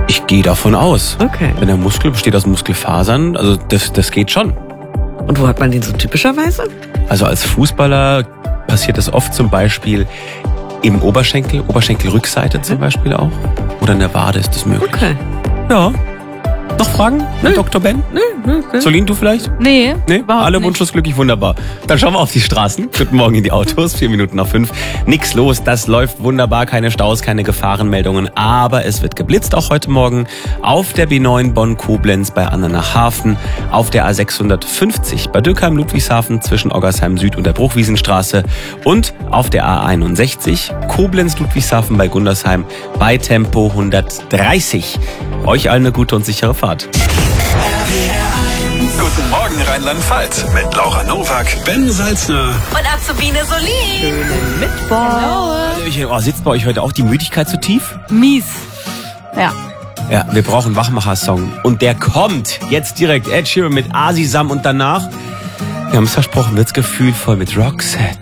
Ich gehe davon aus. Okay. Wenn der Muskel besteht aus Muskelfasern, also das geht schon. Und wo hat man den so typischerweise? Also als Fußballer passiert das oft zum Beispiel im Oberschenkel, Oberschenkelrückseite zum Beispiel auch. Oder in der Wade ist das möglich. Okay. Ja. Noch Fragen, Herr Dr. Ben? Nee. Solin, du vielleicht? Nee, Nee, überhaupt alle nicht. wunschlos glücklich, wunderbar. Dann schauen wir auf die Straßen. Guten Morgen in die Autos, 4 Minuten nach 5. Nix los, das läuft wunderbar, keine Staus, keine Gefahrenmeldungen. Aber es wird geblitzt auch heute Morgen auf der B9 Bonn-Koblenz bei Andernach-Hafen, auf der A650 bei Dürkheim-Ludwigshafen zwischen Oggersheim Süd und der Bruchwiesenstraße und auf der A61 Koblenz-Ludwigshafen bei Gundersheim bei Tempo 130. Euch allen eine gute und sichere Fahrt. Guten Morgen Rheinland-Pfalz mit Laura Nowak, Ben Salzner. Und Azubine Solin. Hallöchen. Oh, sitzt bei euch heute auch die Müdigkeit zu tief? Mies. Ja. Ja, wir brauchen einen Wachmacher-Song. Und der kommt jetzt direkt. Ed Sheeran mit Asisam und danach, wir haben es versprochen, wird's gefühlvoll mit Roxette.